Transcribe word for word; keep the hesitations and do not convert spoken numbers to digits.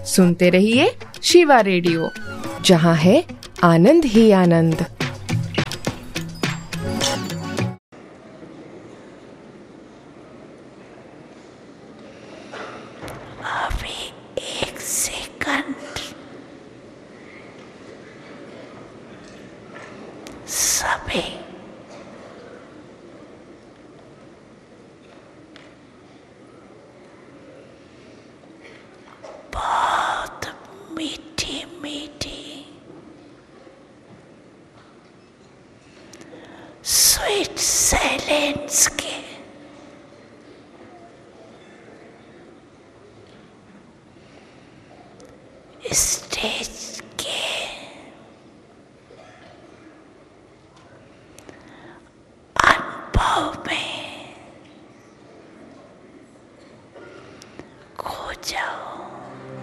सुनते रहिए शिवा रेडियो, जहां है आनंद ही आनंद। अभी एक सेकंड, सभी बहुत मीठी मीठी स्वीट साइलेंस के स्टेज